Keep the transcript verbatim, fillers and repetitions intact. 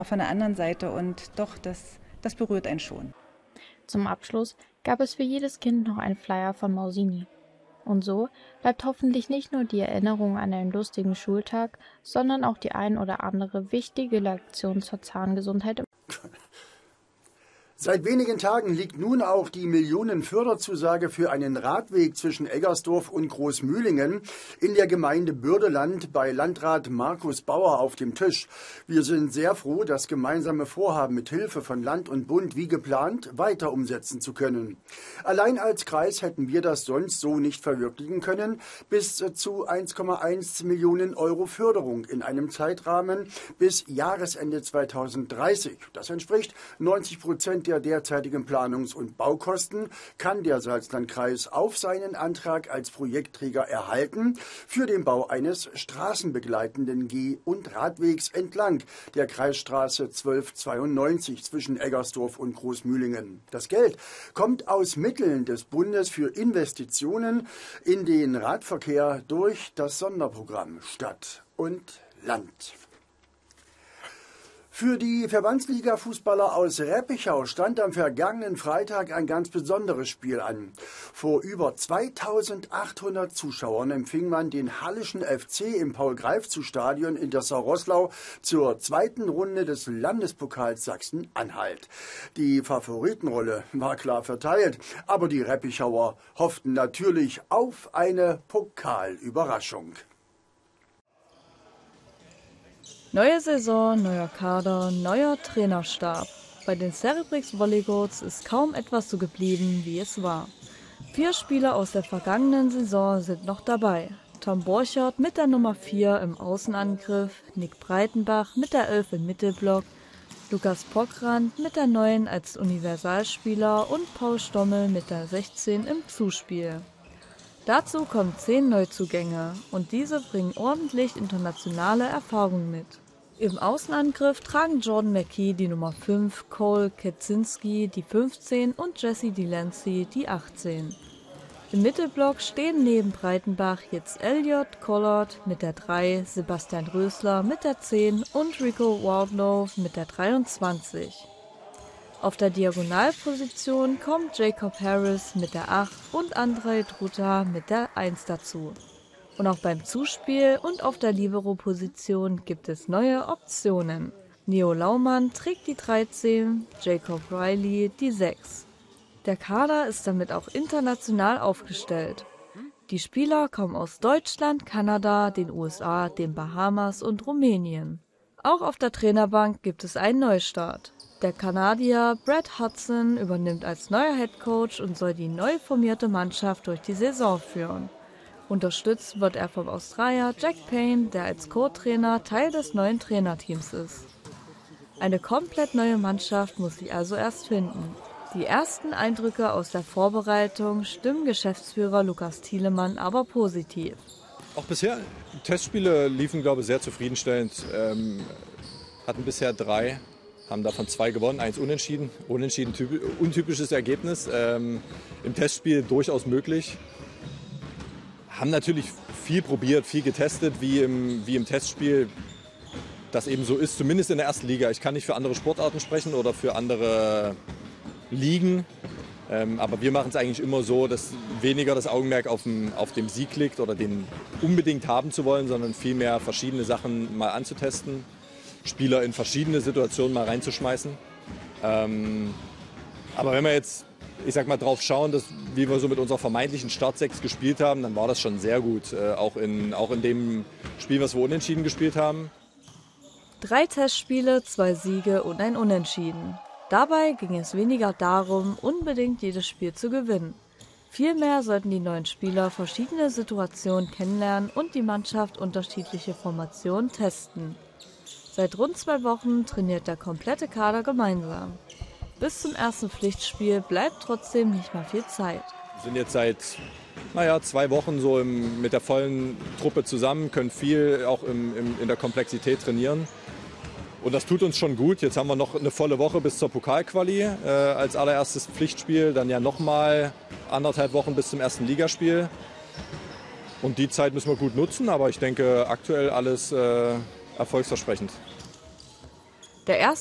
von der anderen Seite und doch, das, das berührt einen schon. Zum Abschluss gab es für jedes Kind noch einen Flyer von Mausini. Und so bleibt hoffentlich nicht nur die Erinnerung an einen lustigen Schultag, sondern auch die ein oder andere wichtige Lektion zur Zahngesundheit im Seit wenigen Tagen liegt nun auch die Millionenförderzusage für einen Radweg zwischen Eggersdorf und Großmühlingen in der Gemeinde Bürdeland bei Landrat Markus Bauer auf dem Tisch. Wir sind sehr froh, das gemeinsame Vorhaben mit Hilfe von Land und Bund wie geplant weiter umsetzen zu können. Allein als Kreis hätten wir das sonst so nicht verwirklichen können. Bis zu eins Komma eins Millionen Euro Förderung in einem Zeitrahmen bis Jahresende zweitausenddreißig. Das entspricht neunzig Prozent der derzeitigen Planungs- und Baukosten, kann der Salzlandkreis auf seinen Antrag als Projektträger erhalten für den Bau eines straßenbegleitenden Geh- und Radwegs entlang der Kreisstraße zwölfhundertzweiundneunzig zwischen Eggersdorf und Großmühlingen. Das Geld kommt aus Mitteln des Bundes für Investitionen in den Radverkehr durch das Sonderprogramm Stadt und Land. Für die Verbandsliga-Fußballer aus Reppichau stand am vergangenen Freitag ein ganz besonderes Spiel an. Vor über zweitausendachthundert Zuschauern empfing man den Hallischen F C im Paul-Greifzu-Stadion in Dessau-Roßlau zur zweiten Runde des Landespokals Sachsen-Anhalt. Die Favoritenrolle war klar verteilt, aber die Reppichauer hofften natürlich auf eine Pokalüberraschung. Neue Saison, neuer Kader, neuer Trainerstab. Bei den Cerebrix Volleygoats ist kaum etwas so geblieben, wie es war. Vier Spieler aus der vergangenen Saison sind noch dabei. Tom Borchert mit der Nummer vier im Außenangriff, Nick Breitenbach mit der elf im Mittelblock, Lukas Pockrand mit der neun als Universalspieler und Paul Stommel mit der sechzehn im Zuspiel. Dazu kommen zehn Neuzugänge und diese bringen ordentlich internationale Erfahrung mit. Im Außenangriff tragen Jordan McKee die Nummer fünf, Cole Ketzinski die fünfzehn und Jesse Delancey die achtzehn. Im Mittelblock stehen neben Breitenbach jetzt Elliot Collard mit der drei, Sebastian Rösler mit der zehn und Rico Wardlow mit der dreiundzwanzig. Auf der Diagonalposition kommt Jacob Harris mit der acht und Andrei Druta mit der eins dazu. Und auch beim Zuspiel und auf der Libero-Position gibt es neue Optionen. Neo Laumann trägt die dreizehn, Jacob Riley die sechs. Der Kader ist damit auch international aufgestellt. Die Spieler kommen aus Deutschland, Kanada, den U S A, den Bahamas und Rumänien. Auch auf der Trainerbank gibt es einen Neustart. Der Kanadier Brad Hudson übernimmt als neuer Headcoach und soll die neu formierte Mannschaft durch die Saison führen. Unterstützt wird er vom Australier Jack Payne, der als Co-Trainer Teil des neuen Trainerteams ist. Eine komplett neue Mannschaft muss sich also erst finden. Die ersten Eindrücke aus der Vorbereitung stimmen Geschäftsführer Lukas Thielemann aber positiv. Auch bisher, Testspiele liefen, glaube ich, sehr zufriedenstellend. Ähm, hatten bisher drei, haben davon zwei gewonnen, eins unentschieden. Unentschieden, typ, untypisches Ergebnis. Ähm, Im Testspiel durchaus möglich. Haben natürlich viel probiert, viel getestet, wie im, wie im Testspiel das eben so ist, zumindest in der ersten Liga. Ich kann nicht für andere Sportarten sprechen oder für andere Ligen, ähm, aber wir machen es eigentlich immer so, dass weniger das Augenmerk auf dem, auf dem Sieg liegt oder den unbedingt haben zu wollen, sondern vielmehr verschiedene Sachen mal anzutesten, Spieler in verschiedene Situationen mal reinzuschmeißen. Ähm, aber wenn wir jetzt, ich sag mal, drauf schauen, dass, wie wir so mit unserer vermeintlichen Startsechs gespielt haben, dann war das schon sehr gut. Äh, auch, in, auch in dem Spiel, was wir unentschieden gespielt haben. Drei Testspiele, zwei Siege und ein Unentschieden. Dabei ging es weniger darum, unbedingt jedes Spiel zu gewinnen. Vielmehr sollten die neuen Spieler verschiedene Situationen kennenlernen und die Mannschaft unterschiedliche Formationen testen. Seit rund zwei Wochen trainiert der komplette Kader gemeinsam. Bis zum ersten Pflichtspiel bleibt trotzdem nicht mehr viel Zeit. Wir sind jetzt seit naja, zwei Wochen so im, mit der vollen Truppe zusammen, können viel auch im, im, in der Komplexität trainieren. Und das tut uns schon gut. Jetzt haben wir noch eine volle Woche bis zur Pokalquali äh, als allererstes Pflichtspiel. Dann ja nochmal anderthalb Wochen bis zum ersten Ligaspiel. Und die Zeit müssen wir gut nutzen, aber ich denke aktuell alles äh, erfolgsversprechend. Der erste